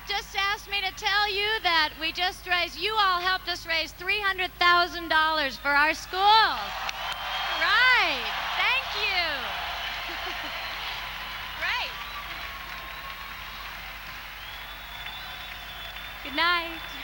just asked me to tell you that you all helped us raise $300,000 for our schools. Right. Thank you. Great. Good night.